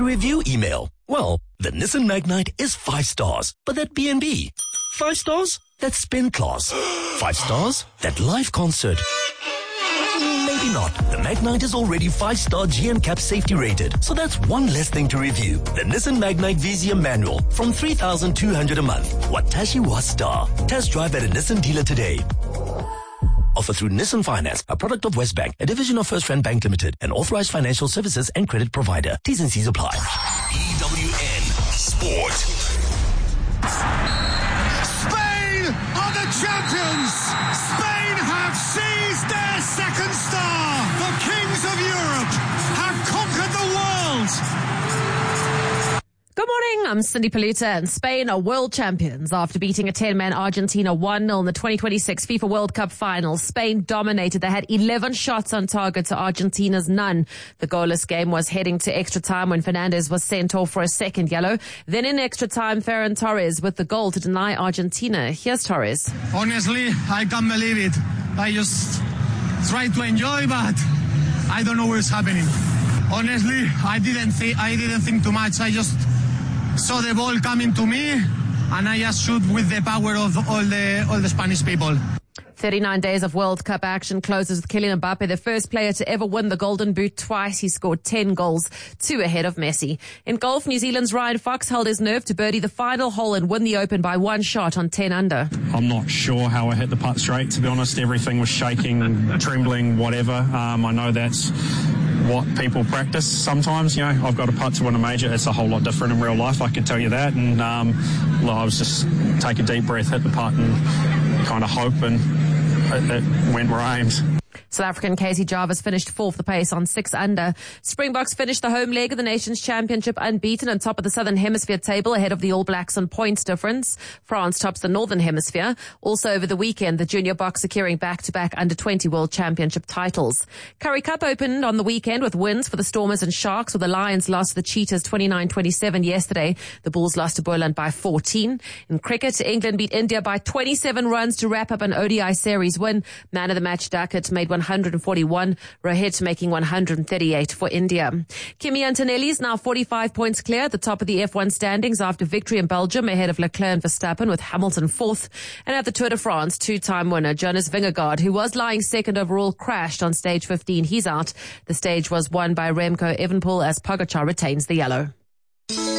Review email. Well, the Nissan Magnite is 5 stars, but that B&B. 5 stars? That spin class. 5 stars? That live concert. Maybe not. The Magnite is already 5-star GM-CAP safety rated, so that's one less thing to review. The Nissan Magnite VZM manual from 3,200 a month. Watashi wa star. Test drive at a Nissan dealer today. Offer through Nissan Finance, a product of Westbank, a division of First Rand Bank Limited, an authorized financial services and credit provider. T's and C's apply. EWN Sport. Spain are the champions! Spain have seized their second star! The kings of Europe have conquered the world! Good morning, I'm Cindy Paluta, and Spain are world champions after beating a 10-man Argentina 1-0 in the 2026 FIFA World Cup final. Spain dominated. They had 11 shots on target to Argentina's none. The goalless game was heading to extra time when Fernandes was sent off for a second yellow. Then in extra time, Ferran Torres with the goal to deny Argentina. Here's Torres. Honestly, I can't believe it. I just try to enjoy, but I don't know what's happening. Honestly, I didn't think too much. I just saw the ball coming to me, and I just shoot with the power of all the Spanish people. 39 days of World Cup action closes with Kylian Mbappe, the first player to ever win the Golden Boot twice. He scored 10 goals, 2 ahead of Messi. In golf, New Zealand's Ryan Fox held his nerve to birdie the final hole and win the Open by 1 shot on 10 under. I'm not sure how I hit the putt straight, to be honest. Everything was shaking, trembling, whatever. I know that's what people practice sometimes. You know, I've got a putt to win a major. It's a whole lot different in real life, I can tell you that. And I was just take a deep breath, hit the putt and kind of hope, and it went where I aimed. South African Casey Jarvis finished 4th the pace on 6 under. Springboks finished the home leg of the Nations Championship unbeaten on top of the Southern Hemisphere table ahead of the All Blacks on points difference. France tops the Northern Hemisphere. Also over the weekend, the junior box securing back-to-back under-20 World Championship titles. Currie Cup opened on the weekend with wins for the Stormers and Sharks, with the Lions lost to the Cheetahs 29-27 yesterday. The Bulls lost to Boland by 14. In cricket, England beat India by 27 runs to wrap up an ODI series win. Man of the match Duckett made 141, Rohit making 138 for India. Kimi Antonelli is now 45 points clear at the top of the F1 standings after victory in Belgium ahead of Leclerc and Verstappen, with Hamilton 4th. And at the Tour de France, 2-time winner Jonas Vingegaard, who was lying second overall, crashed on stage 15. He's out. The stage was won by Remco Evenepoel as Pogacar retains the yellow.